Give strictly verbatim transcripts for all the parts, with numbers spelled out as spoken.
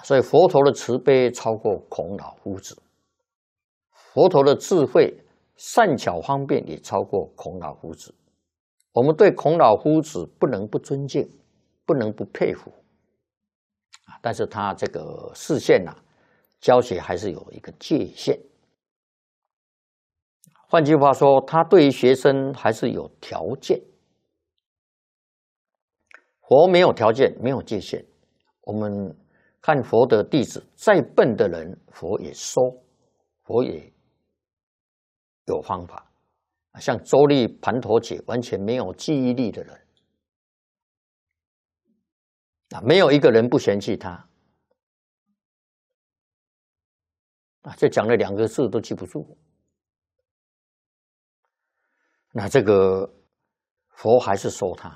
所以佛陀的慈悲超过孔老夫子，佛陀的智慧善巧方便也超过孔老夫子。我们对孔老夫子不能不尊敬，不能不佩服，但是他这个视线啊，教学还是有一个界限。换句话说，他对于学生还是有条件。佛没有条件，没有界限。我们看佛的弟子，再笨的人，佛也收，佛也有方法。像周利盘陀姐，完全没有记忆力的人，啊，没有一个人不嫌弃他，啊，就讲了两个字都记不住。那这个佛还是收他，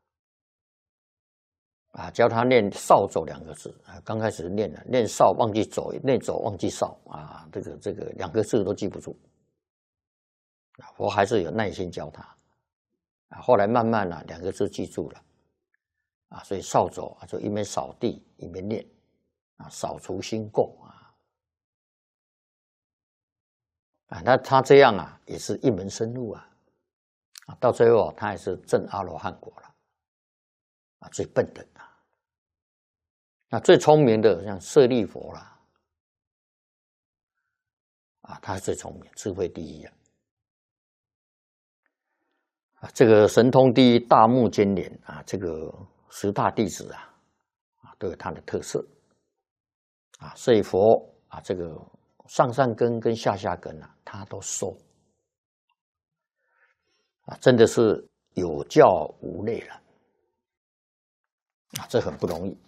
啊，教他念扫帚两个字，啊，刚开始念了，念扫忘记走，念走忘记扫，啊，这个这个两个字都记不住。佛还是有耐心教他，啊，后来慢慢啊，两个字记住了，啊，所以扫帚啊，就一边扫地一边念，啊，扫除心垢啊，啊，那他这样啊，也是一门深入啊，啊，到最后他也是证阿罗汉果了，啊，最笨的啊，那最聪明的像舍利佛啦，啊，他是最聪明，智慧第一啊。啊，这个神通第一，大目犍连啊，这个十大弟子啊，啊都有它的特色啊，所以佛啊，这个上上根跟下下根啊，他都收啊，真的是有教无类了啊，这很不容易。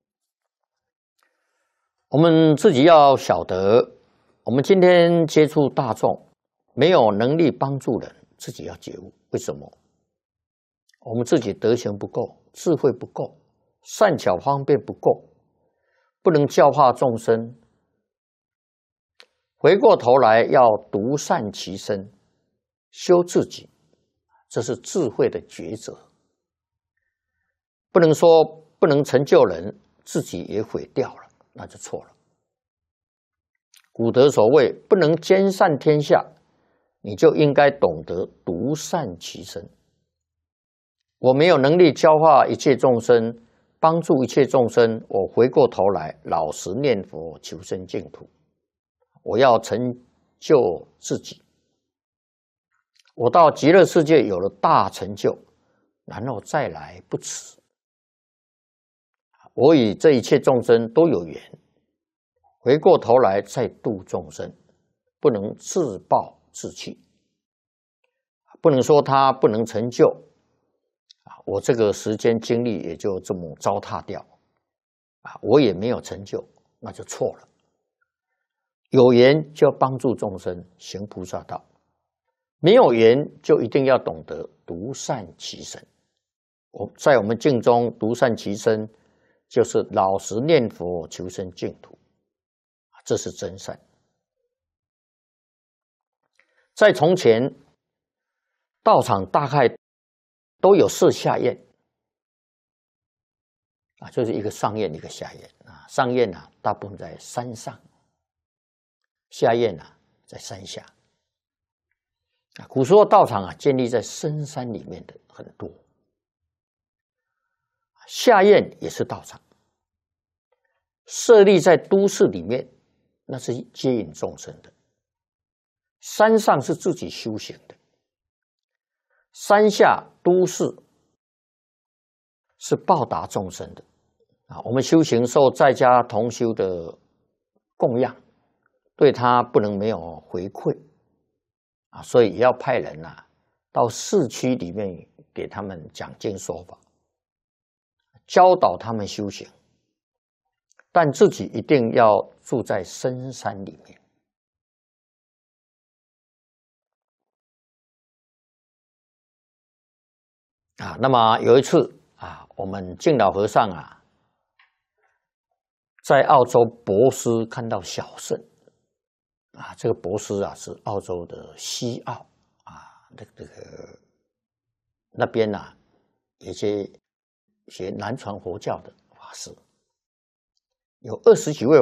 我们自己要晓得，我们今天接触大众，没有能力帮助人，自己要觉悟。为什么？我们自己德行不够，智慧不够，善巧方便不够，不能教化众生。回过头来要独善其身，修自己，这是智慧的抉择。不能说不能成就人，自己也毁掉了，那就错了。古德所谓不能兼善天下，你就应该懂得独善其身。我没有能力教化一切众生，帮助一切众生，我回过头来老实念佛，求生净土。我要成就自己，我到极乐世界有了大成就，然后再来不迟。我与这一切众生都有缘，回过头来再度众生，不能自暴自弃，不能说他不能成就，我这个时间精力也就这么糟蹋掉，我也没有成就，那就错了。有缘就要帮助众生行菩萨道，没有缘就一定要懂得独善其身。我在我们经中独善其身，就是老实念佛求生净土，这是真善。在从前道场大概都有设下宴啊，就是一个上宴一个下宴啊。上宴啊，大部分在山上；下宴啊，在山下。啊，古时候道场啊，建立在深山里面的很多。下宴也是道场，设立在都市里面，那是接引众生的。山上是自己修行的，山下都市是报答众生的啊。我们修行受在家同修的供养，对他不能没有回馈啊，所以也要派人啊到市区里面给他们讲经说法，教导他们修行，但自己一定要住在深山里面。啊，那么有一次啊，我们净老和尚啊，在澳洲博斯看到小圣啊，这个博斯啊是澳洲的西澳啊，这个这个那边呐、啊，有些学南传佛教的法师， 有二十几位